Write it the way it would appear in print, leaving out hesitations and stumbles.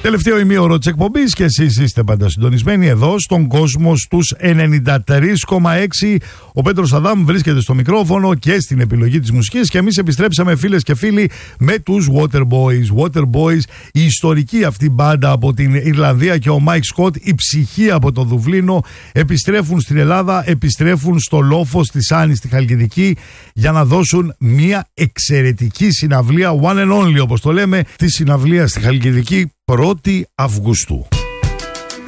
Τελευταίο ημίωρο της εκπομπής και εσείς είστε πάντα συντονισμένοι εδώ στον κόσμο στους 93,6. Ο Πέτρος Αδάμ βρίσκεται στο μικρόφωνο και στην επιλογή της μουσικής και εμείς επιστρέψαμε, φίλες και φίλοι, με τους Waterboys. Waterboys, η ιστορική αυτή μπάντα από την Ιρλανδία και ο Μάικ Σκοτ, η ψυχή από το Δουβλίνο, επιστρέφουν στην Ελλάδα, επιστρέφουν στο Λόφος της Άνης στη Χαλκιδική για να δώσουν μια εξαιρετική συναυλία, one and only όπως το λέμε, τη συναυλία στη Χαλκιδική 1η Αυγούστου.